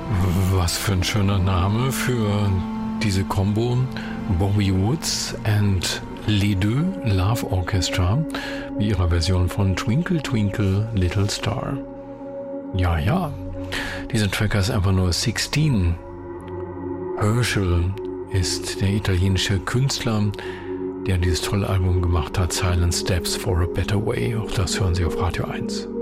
Was für ein schöner Name für diese Combo. Bobby Woods and Les Deux Love Orchestra mit ihrer Version von Twinkle Twinkle Little Star. Ja, dieser Track heißt einfach nur 16. Herschel ist der italienische Künstler, der dieses tolle Album gemacht hat, Silent Steps for a Better Way. Auch das hören Sie auf Radio 1.